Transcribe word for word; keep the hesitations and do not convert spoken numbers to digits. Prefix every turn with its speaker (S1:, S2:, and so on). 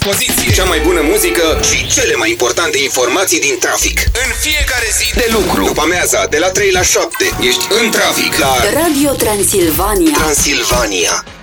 S1: Poziție, cea mai bună muzică și cele mai importante informații din trafic. În fiecare zi de lucru. După amiaza, de la trei la șapte, ești în trafic la
S2: Radio Transilvania.
S1: Transilvania.